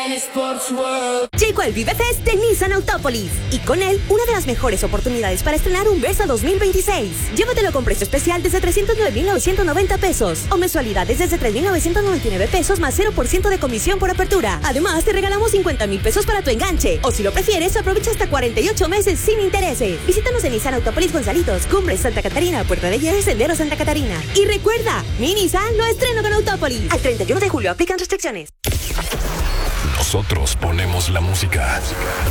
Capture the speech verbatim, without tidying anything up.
Sports World. Llegó el Vive Fest de Nissan Autópolis y con él una de las mejores oportunidades para estrenar un Versa dos mil veintiséis. Llévatelo con precio especial desde trescientos nueve mil novecientos noventa pesos o mensualidades desde tres mil novecientos noventa y nueve pesos más cero por ciento de comisión por apertura. Además, te regalamos cincuenta mil pesos para tu enganche o si lo prefieres, aprovecha hasta cuarenta y ocho meses sin intereses. Visítanos en Nissan Autópolis Gonzalitos, Cumbres Santa Catarina, Puerta de Hierro, Sendero Santa Catarina. Y recuerda, mi Nissan lo estreno con Autópolis. Al treinta y uno de julio aplican restricciones. Nosotros ponemos la música.